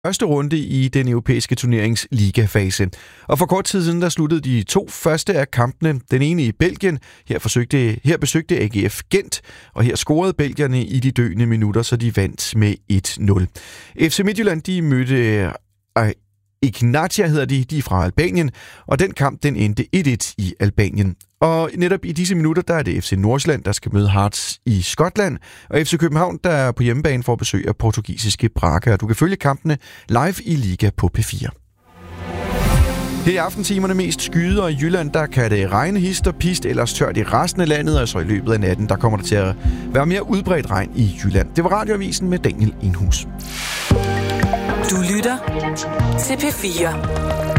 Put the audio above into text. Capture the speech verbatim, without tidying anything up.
første runde i den europæiske turneringsligafase. ligafase. Og for kort tid siden, der sluttede de to første af kampene. Den ene i Belgien. Her, forsøgte, her besøgte A G F Gent, og her scorede belgierne i de døende minutter, så de vandt med et nul. F C Midtjylland, de mødte Ignatia, hedder de, de er fra Albanien, og den kamp, den endte et et i Albanien. Og netop i disse minutter, der er det F C Nordsjælland, der skal møde Hearts i Skotland, og F C København, der er på hjemmebane for at besøge portugisiske Braga. Du kan følge kampene live i Liga på P fire. Her i aftentimerne mest skyde, og i Jylland, der kan det regne hist og pist, ellers tørt i resten af landet, og så i løbet af natten, der kommer det til at være mere udbredt regn i Jylland. Det var Radioavisen med Daniel Enhus. Du lytter til P fire.